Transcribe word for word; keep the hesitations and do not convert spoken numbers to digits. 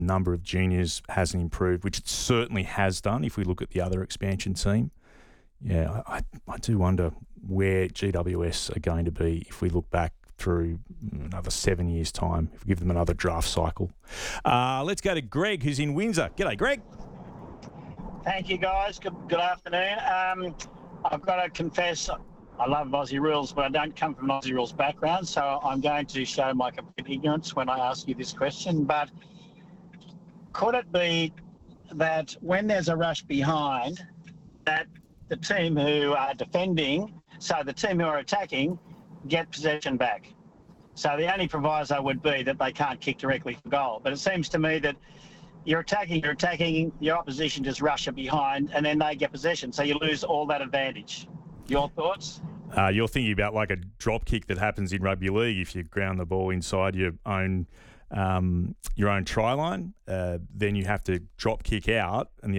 number of juniors hasn't improved, which it certainly has done if we look at the other expansion team. Yeah, I, I do wonder where G W S are going to be if we look back through another seven years' time, if we give them another draft cycle. Uh, let's go to Greg, who's in Windsor. G'day, Greg. Thank you, guys. Good, good afternoon. Um, I've got to confess, I love Aussie rules, but I don't come from an Aussie rules background, so I'm going to show my complete ignorance when I ask you this question. But could it be that when there's a rush behind, that the team who are defending, so the team who are attacking, get possession back? So the only proviso would be that they can't kick directly for goal. But it seems to me that you're attacking, you're attacking, your opposition just rush it behind, and then they get possession. So you lose all that advantage. Your thoughts? Uh, you're thinking about like a drop kick that happens in rugby league if you ground the ball inside your own um, your own try line, uh, then you have to drop kick out and the